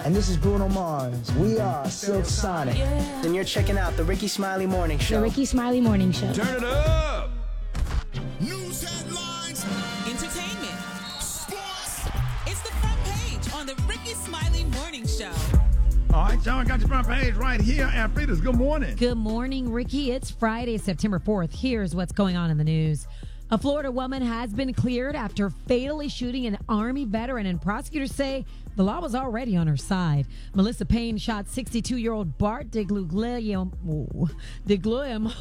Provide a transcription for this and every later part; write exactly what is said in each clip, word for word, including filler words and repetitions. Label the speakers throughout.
Speaker 1: And this is Bruno Mars. We are Silk Sonic.
Speaker 2: Yeah.
Speaker 3: Then you're checking out the Ricky Smiley Morning Show.
Speaker 4: The Ricky Smiley Morning Show.
Speaker 5: Turn it up!
Speaker 6: News headlines.
Speaker 7: Entertainment. Sports. It's the front page on the Ricky Smiley Morning Show.
Speaker 5: All right, y'all got your front page right here. Alfreda's, good morning.
Speaker 8: Good morning, Ricky. It's Friday, September fourth. Here's what's going on in the news. A Florida woman has been cleared after fatally shooting an Army veteran, and prosecutors say the law was already on her side. Melissa Payne shot sixty-two-year-old Bart DeGluglium. DeGluglium.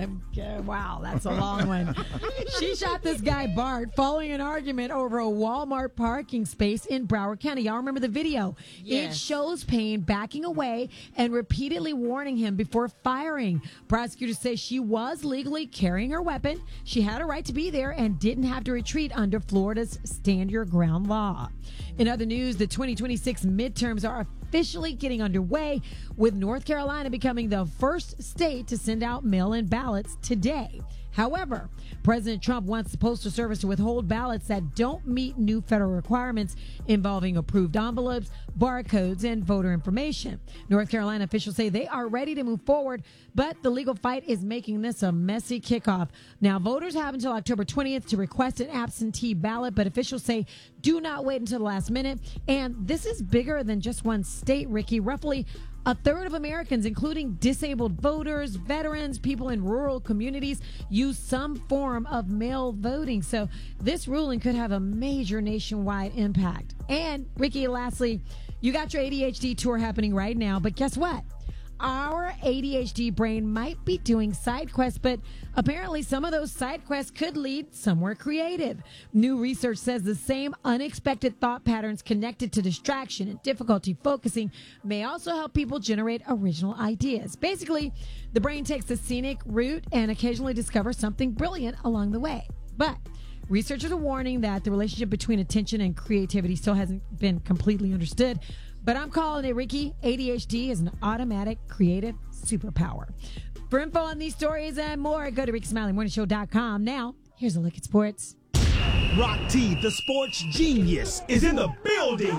Speaker 8: Wow, that's a long one. She shot this guy, Bart, following an argument over a Walmart parking space in Broward County. Y'all remember the video?
Speaker 4: Yes.
Speaker 8: It shows Payne backing away and repeatedly warning him before firing. Prosecutors say she was legally carrying her weapon. She had a right to be there and didn't have to retreat under Florida's stand your ground law. In other news, the twenty twenty-six midterms are officially getting underway, with North Carolina becoming the first state to send out mail-in ballots today. However, President Trump wants the Postal Service to withhold ballots that don't meet new federal requirements involving approved envelopes, barcodes, and voter information. North Carolina officials say they are ready to move forward, but the legal fight is making this a messy kickoff. Now, voters have until October twentieth to request an absentee ballot, but officials say do not wait until the last minute. And this is bigger than just one state, Ricky. Roughly a third of Americans, including disabled voters, veterans, people in rural communities, use some form of mail voting. So this ruling could have a major nationwide impact. And Ricky, lastly, you got your A D H D tour happening right now, but guess what? Our A D H D brain might be doing side quests, but apparently some of those side quests could lead somewhere creative. New research says the same unexpected thought patterns connected to distraction and difficulty focusing may also help people generate original ideas. Basically, the brain takes the scenic route and occasionally discovers something brilliant along the way. But researchers are warning that the relationship between attention and creativity still hasn't been completely understood. But I'm calling it, Ricky. A D H D is an automatic creative superpower. For info on these stories and more, go to ricky smiley morning show dot com. Now, here's a look at sports.
Speaker 9: Rock T, the sports genius, is in the building.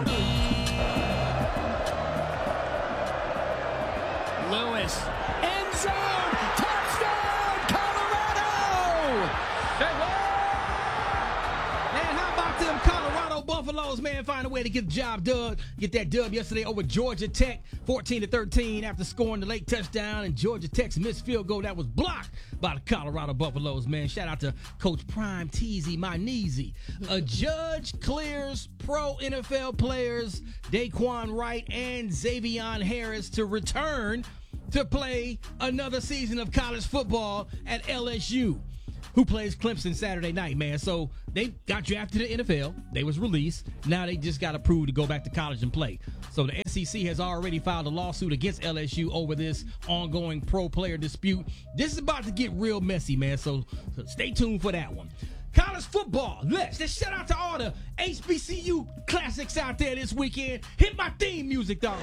Speaker 10: Lewis, end zone, touchdown, Colorado! Hey, what? Man, how about them Colorado Buffaloes, man, find a way to get the job done. Get that dub yesterday over Georgia Tech, fourteen to thirteen, after scoring the late touchdown, and Georgia Tech's missed field goal that was blocked by the Colorado Buffaloes, man. Shout out to Coach Prime Teasy, my kneesy. A judge clears pro N F L players Daquan Wright and Xavion Harris to return to play another season of college football at L S U, who plays Clemson Saturday night, man. So they got drafted to the N F L. They was released. Now they just got approved to go back to college and play. So the S E C has already filed a lawsuit against L S U over this ongoing pro player dispute. This is about to get real messy, man. So, so stay tuned for that one. College football. Let's just shout out to all the H B C U classics out there this weekend. Hit my theme music, dog.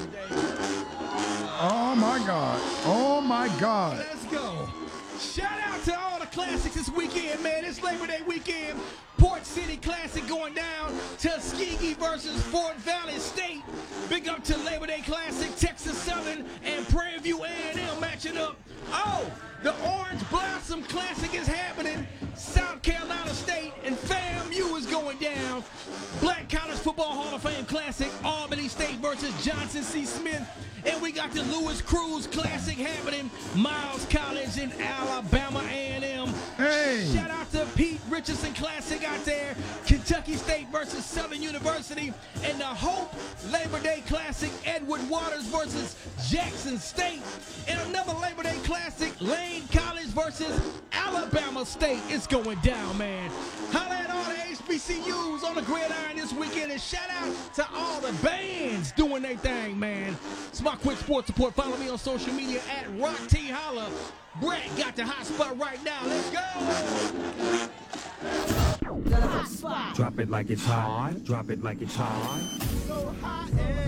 Speaker 5: Oh, my God. Oh, my God.
Speaker 10: Let's go. Shout out to all the classics this weekend, man. It's Labor Day weekend. Port City Classic going down. Tuskegee versus Fort Valley State. Big up to Labor Day Classic. Texas Southern and Prairie View A and M matching up. Oh, the Orange Blossom Classic is happening. South Carolina State and FAMU is going down. Black College Football Hall of Fame Classic. Albany State versus Johnson C. Smith. And we got the Lewis Cruz Classic happening. Miles College in Alabama A and M.
Speaker 5: Hey.
Speaker 10: Shout out to Pete Richardson Classic out there. Kentucky State versus Southern University. And the Hope Labor Day Classic. Edward Waters versus Jackson State. And another Labor Day Classic. Lane College versus Alabama State. It's going down, man. Holla at all the H B C Us on the gridiron this weekend. And shout out to all the bands doing their thing, man. It's my quick sports report. Follow me on social media at Rock T Holla. Brett got the hot spot right now. Let's go.
Speaker 9: Drop it like it's hot. Drop it like it's hot.
Speaker 6: So hot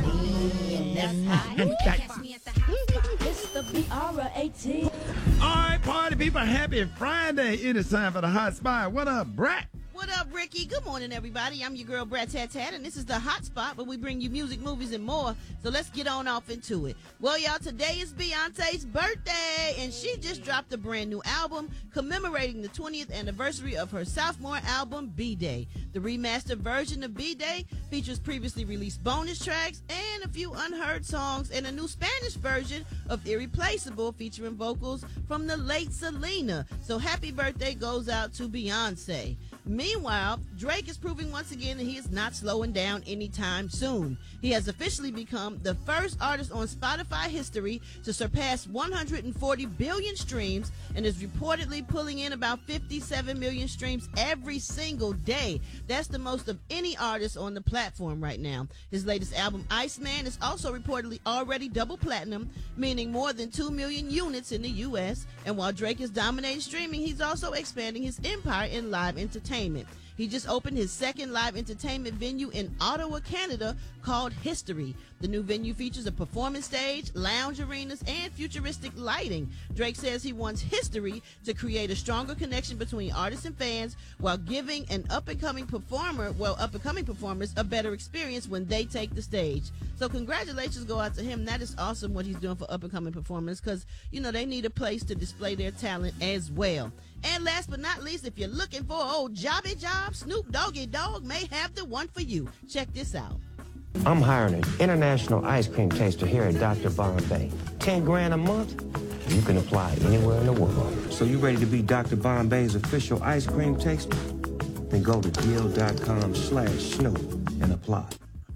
Speaker 4: It's the B R A T.
Speaker 5: All right, party people, happy Friday. It is time for the hot spot. What up, Brett?
Speaker 2: What up, Ricky? Good morning, everybody. I'm your girl, Brad Tat Tat, and this is the Hot Spot where we bring you music, movies, and more. So let's get on off into it. Well, y'all, today is Beyonce's birthday, and she just dropped a brand new album commemorating the twentieth anniversary of her sophomore album, B-Day. The remastered version of B-Day features previously released bonus tracks and a few unheard songs, and a new Spanish version of Irreplaceable featuring vocals from the late Selena. So happy birthday goes out to Beyonce. Meanwhile, Drake is proving once again that he is not slowing down anytime soon. He has officially become the first artist on Spotify history to surpass one hundred forty billion streams and is reportedly pulling in about fifty-seven million streams every single day. That's the most of any artist on the platform right now. His latest album, Iceman, is also reportedly already double platinum, meaning more than two million units in the U S. And while Drake is dominating streaming, he's also expanding his empire in live entertainment. He just opened his second live entertainment venue in Ottawa, Canada, called History. The new venue features a performance stage, lounge arenas, and futuristic lighting. Drake says he wants History to create a stronger connection between artists and fans while giving an up-and-coming performer, well, up-and-coming performers a better experience when they take the stage. So congratulations go out to him. That is awesome what he's doing for up-and-coming performers because, you know, they need a place to display their talent as well. And last but not least, if you're looking for an old jobby job, Snoop Doggy Dogg may have the one for you. Check this out.
Speaker 11: I'm hiring an international ice cream taster here at Doctor Bombay. Ten grand a month? You can apply anywhere in the world. So you ready to be Doctor Bombay's official ice cream taster? Then go to deal.com slash Snoop and apply.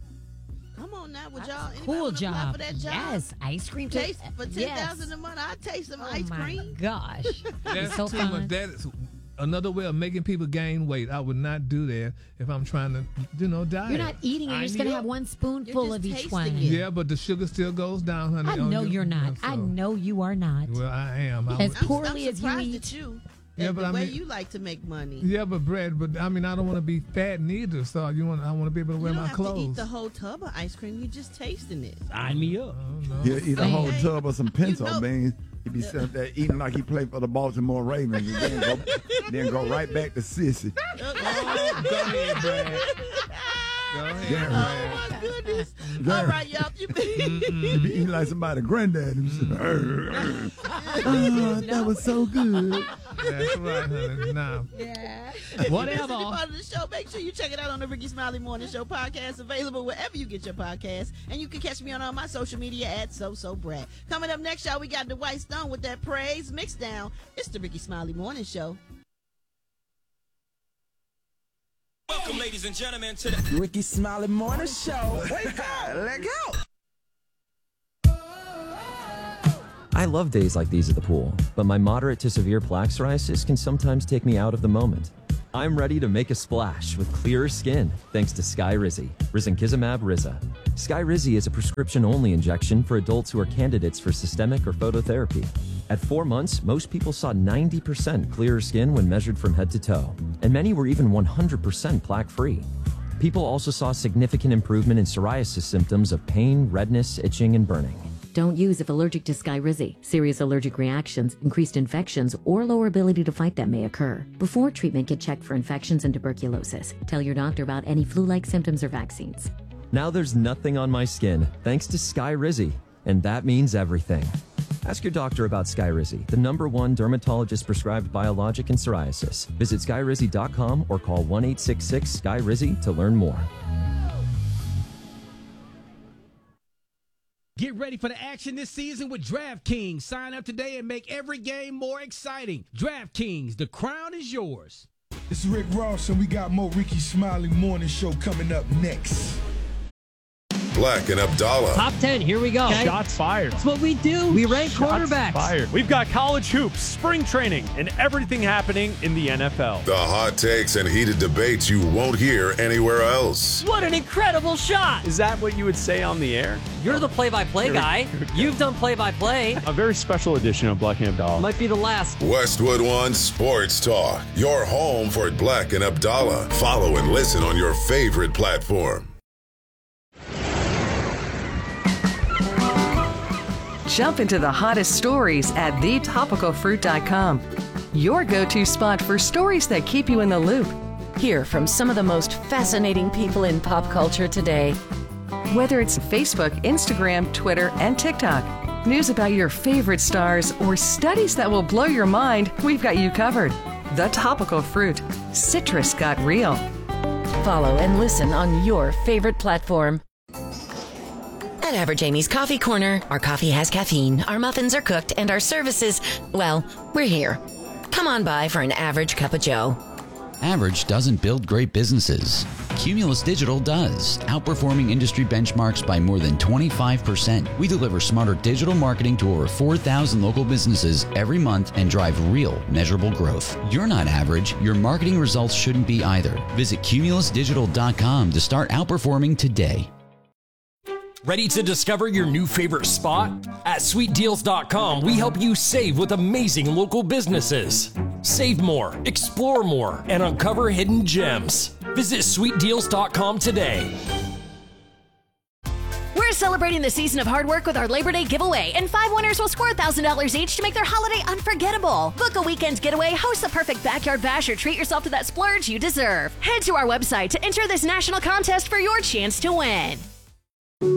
Speaker 2: Come on now, would y'all anybody
Speaker 8: Cool
Speaker 2: wanna apply
Speaker 8: job.
Speaker 2: for that job?
Speaker 8: Yes, ice cream
Speaker 2: Taste
Speaker 8: taste
Speaker 2: for ten
Speaker 8: yes.
Speaker 2: thousand a month. I'd taste some
Speaker 8: Oh
Speaker 2: ice
Speaker 8: my
Speaker 2: cream.
Speaker 8: gosh.
Speaker 10: That's
Speaker 8: It's so
Speaker 10: too
Speaker 8: fun.
Speaker 10: much. That is another way of making people gain weight. I would not do that if I'm trying to, you know, diet.
Speaker 8: You're not eating it. You're
Speaker 10: I
Speaker 8: just going to
Speaker 10: know.
Speaker 8: have one spoonful
Speaker 2: You're
Speaker 8: of
Speaker 2: just
Speaker 8: each one.
Speaker 2: tasting it.
Speaker 10: Yeah, but the sugar still goes down, honey.
Speaker 8: I
Speaker 10: on
Speaker 8: know
Speaker 10: your-
Speaker 8: you're not.
Speaker 10: so-
Speaker 8: I know you are not.
Speaker 10: Well, I am. I
Speaker 8: As
Speaker 10: would-
Speaker 2: I'm,
Speaker 8: poorly
Speaker 2: I'm
Speaker 8: as you
Speaker 2: surprised
Speaker 8: eat.
Speaker 2: at you.
Speaker 10: Yeah,
Speaker 2: At
Speaker 10: but
Speaker 2: the
Speaker 10: I
Speaker 2: way
Speaker 10: mean-
Speaker 2: you like to make money.
Speaker 10: Yeah, but bread. But I mean, I don't want to be fat neither. So you want? I want to be able to
Speaker 2: You
Speaker 10: wear
Speaker 2: don't
Speaker 10: my
Speaker 2: have
Speaker 10: clothes.
Speaker 2: to eat the whole tub of ice cream. You're just tasting it.
Speaker 5: Sign me up.
Speaker 12: He'll eat a whole
Speaker 2: Hey,
Speaker 12: tub of some pinto
Speaker 2: you know-
Speaker 12: beans. He be sitting there eating like he played for the Baltimore Ravens and then go, then go right back to sissy.
Speaker 10: Oh, go ahead, Brad. Go ahead,
Speaker 12: Yeah.
Speaker 10: Brad.
Speaker 2: Oh, my goodness.
Speaker 12: Yeah.
Speaker 2: All right, y'all. You
Speaker 12: He be eating like somebody's granddad. He be sitting there, oh, that was so good.
Speaker 10: That's right, honey. Now,
Speaker 2: Yeah.
Speaker 10: Whatever.
Speaker 2: If you missed any part of the show, make sure you check it out on the Ricky Smiley Morning Show podcast, available wherever you get your podcast. And you can catch me on all my social media at So So Brad. Coming up next, y'all, we got the White Stone with that praise mixed down. It's the Ricky Smiley Morning Show.
Speaker 13: Welcome, ladies and gentlemen, to the
Speaker 1: Ricky Smiley Morning Show. Wake up. Let go.
Speaker 14: I love days like these at the pool, but my moderate to severe plaque psoriasis can sometimes take me out of the moment. I'm ready to make a splash with clearer skin thanks to Skyrizi, risankizumab Riza. Skyrizi is a prescription-only injection for adults who are candidates for systemic or phototherapy. At four months, most people saw ninety percent clearer skin when measured from head to toe, and many were even one hundred percent plaque-free. People also saw significant improvement in psoriasis symptoms of pain, redness, itching, and burning.
Speaker 15: Don't use if allergic to Skyrizi. Serious allergic reactions, increased infections, or lower ability to fight them may occur. Before treatment, get checked for infections and tuberculosis. Tell your doctor about any flu-like symptoms or vaccines.
Speaker 14: Now there's nothing on my skin thanks to Skyrizi, and that means everything. Ask your doctor about Skyrizi, the number one dermatologist-prescribed biologic in psoriasis. Visit skyrizi dot com or call one eight six six Skyrizi to learn more.
Speaker 9: Get ready for the action this season with DraftKings. Sign up today and make every game more exciting. DraftKings, the crown is yours.
Speaker 16: This is Rick Ross, and we got more Ricky Smiley Morning Show coming up next.
Speaker 17: Black and Abdallah.
Speaker 18: Top ten, here we go.
Speaker 19: Okay. Shots fired.
Speaker 18: That's what we do. We rank
Speaker 19: Shots
Speaker 18: quarterbacks.
Speaker 19: fired. We've got college hoops, spring training, and everything happening in the N F L.
Speaker 17: The hot takes and heated debates you won't hear anywhere else.
Speaker 18: What an incredible shot.
Speaker 19: Is that what you would say on the air?
Speaker 18: You're the play-by-play guy. You've done play-by-play.
Speaker 19: A very special edition of Black and Abdallah.
Speaker 18: Might be the last.
Speaker 17: Westwood One Sports Talk. Your home for Black and Abdallah. Follow and listen on your favorite platform.
Speaker 20: Jump into the hottest stories at the topical fruit dot com. Your go-to spot for stories that keep you in the loop. Hear from some of the most fascinating people in pop culture today. Whether it's Facebook, Instagram, Twitter, and TikTok, news about your favorite stars, or studies that will blow your mind, we've got you covered. The Topical Fruit. Citrus got real. Follow and listen on your favorite platform.
Speaker 21: At Average Amy's Coffee Corner, our coffee has caffeine, our muffins are cooked, and our services, well, we're here. Come on by for an average cup of joe.
Speaker 22: Average doesn't build great businesses. Cumulus Digital does, outperforming industry benchmarks by more than twenty-five percent. We deliver smarter digital marketing to over four thousand local businesses every month and drive real, measurable growth. You're not average. Your marketing results shouldn't be either. Visit cumulus digital dot com to start outperforming today.
Speaker 23: Ready to discover your new favorite spot? At sweet deals dot com, we help you save with amazing local businesses. Save more, explore more, and uncover hidden gems. Visit sweet deals dot com today.
Speaker 24: We're celebrating the season of hard work with our Labor Day giveaway, and five winners will score one thousand dollars each to make their holiday unforgettable. Book a weekend getaway, host the perfect backyard bash, or treat yourself to that splurge you deserve. Head to our website to enter this national contest for your chance to win.